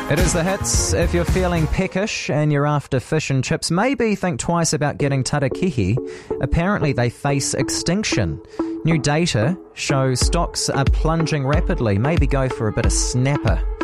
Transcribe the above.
It is the hits. If you're feeling peckish and you're after fish and chips, maybe think twice about getting tarakihi. Apparently they face extinction. New data shows stocks are plunging rapidly. Maybe go for a bit of snapper.